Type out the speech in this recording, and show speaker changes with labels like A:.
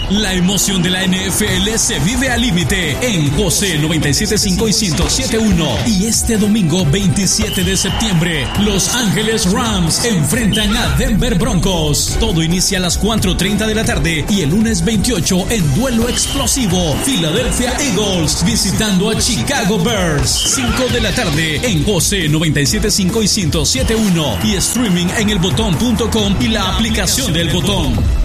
A: La emoción de la NFL se vive al límite en José 97.5 y 107.1. Y este domingo 27 de septiembre, Los Ángeles Rams enfrentan a Denver Broncos. Todo inicia a las 4:30 de la tarde y el lunes 28 en duelo explosivo, Philadelphia Eagles visitando a Chicago Bears. 5 de la tarde en José 97.5 y 107.1 y streaming en elbotón.com y la aplicación del Botón.